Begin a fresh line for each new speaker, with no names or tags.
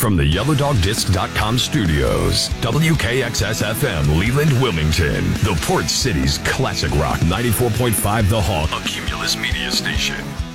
from the YellowDogDisc.com studios, WKXS-FM, Leland, Wilmington, the Port City's classic rock 94.5 The Hawk, a Cumulus media station.